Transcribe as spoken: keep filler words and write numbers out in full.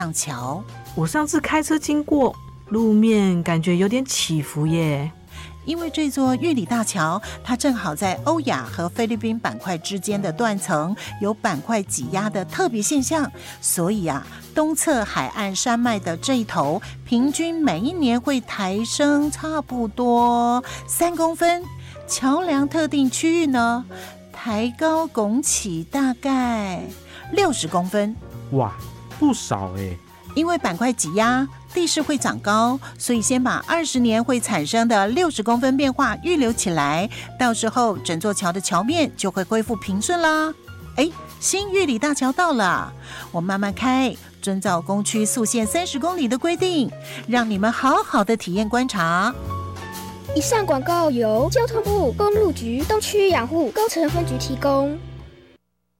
上桥。 我上次开车经过，路面感觉有点起伏耶。 因为这座玉里大桥，它正好在欧亚和菲律宾板块之间的断层有板块挤压的特别现象，所以啊，东侧海岸山脉的这一头，平均每一年会抬升差不多三公分，桥梁特定区域呢，抬高拱起大概六十公分。 哇，不少哎！ 因为板块挤压，地势会长高，所以先把二十年会产生的六十公分变化预留起来，到时候整座桥的桥面就会恢复平顺啦。哎，新玉里大桥到了，我慢慢开，遵照工区速限三十公里的规定，让你们好好的体验观察。 以上广告由交通部公路局东区养护工程分局提供。